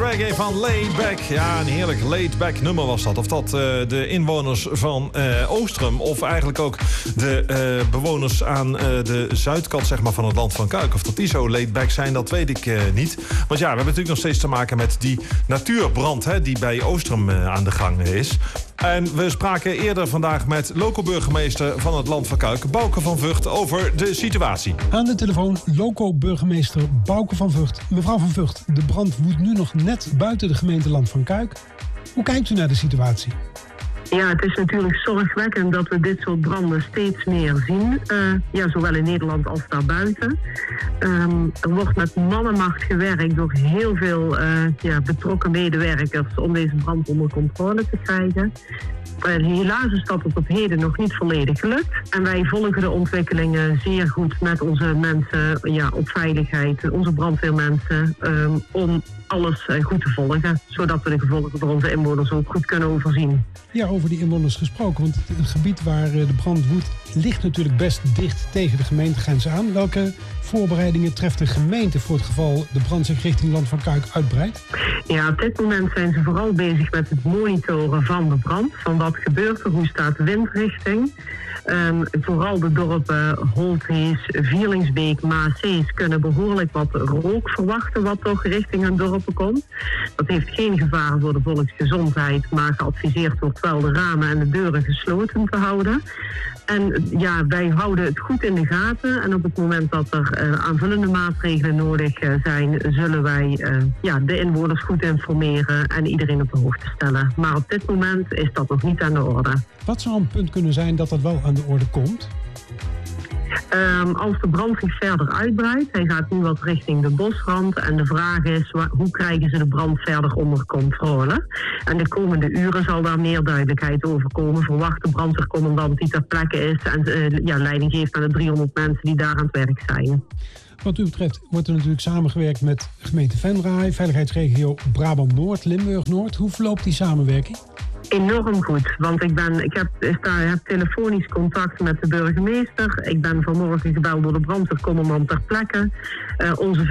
reggae van Laid Back. Ja, een heerlijk Laid Back nummer was dat. Of dat de inwoners van Oostrum of eigenlijk ook de bewoners aan de zuidkant zeg maar, van het Land van Kuik. Of dat die zo laid back zijn, dat weet ik niet. Want ja, we hebben natuurlijk nog steeds te maken met die natuurbrand hè, die bij Oostrum aan de gang is. En we spraken eerder vandaag met loco-burgemeester van het Land van Kuik, Bouke van Vught, over de situatie. Aan de telefoon loco-burgemeester Bouke van Vught. Mevrouw van Vught, de brand woedt nu nog net buiten de gemeente Land van Kuik. Hoe kijkt u naar de situatie? Ja, het is natuurlijk zorgwekkend dat we dit soort branden steeds meer zien. Zowel in Nederland als daarbuiten. Er wordt met mannenmacht gewerkt door heel veel betrokken medewerkers om deze brand onder controle te krijgen. Helaas is dat tot op heden nog niet volledig gelukt. En wij volgen de ontwikkelingen zeer goed met onze mensen op veiligheid, onze brandweermensen, om alles goed te volgen. Zodat we de gevolgen voor onze inwoners ook goed kunnen overzien. Ja, over die inwoners gesproken. Want het gebied waar de brand woedt ligt natuurlijk best dicht tegen de gemeentegrenzen aan. Welke voorbereidingen treft de gemeente voor het geval de brand zich richting Land van Kuik uitbreidt? Ja, op dit moment zijn ze vooral bezig met het monitoren van de brand. Van wat gebeurt er, hoe staat de windrichting. Vooral de dorpen Holthees, Vierlingsbeek, Maasees kunnen behoorlijk wat rook verwachten wat toch richting hun dorpen komt. Dat heeft geen gevaar voor de volksgezondheid, maar geadviseerd wordt wel de ramen en de deuren gesloten te houden. En ja, wij houden het goed in de gaten en op het moment dat er aanvullende maatregelen nodig zijn, zullen wij de inwoners goed informeren en iedereen op de hoogte stellen. Maar op dit moment is dat nog niet aan de orde. Wat zou een punt kunnen zijn dat dat wel aan de orde komt? Als de brand zich verder uitbreidt, hij gaat nu wat richting de bosrand en de vraag is, hoe krijgen ze de brand verder onder controle? En de komende uren zal daar meer duidelijkheid over komen. Verwacht de brandweercommandant die ter plekke is en leiding geeft aan de 300 mensen die daar aan het werk zijn. Wat u betreft wordt er natuurlijk samengewerkt met gemeente Venray, veiligheidsregio Brabant-Noord, Limburg-Noord. Hoe verloopt die samenwerking? Enorm goed, want ik heb telefonisch contact met de burgemeester. Ik ben vanmorgen gebeld door de brandweercommandant ter plekke. Onze